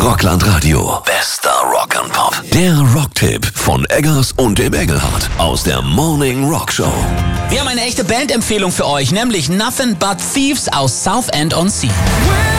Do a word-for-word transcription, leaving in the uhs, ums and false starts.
Rockland Radio. Bester Rock and Pop. Der Rocktipp von Eggers und dem Engelhardt aus der Morning Rock Show. Wir haben eine echte Bandempfehlung für euch, nämlich Nothing But Thieves aus Southend on Sea.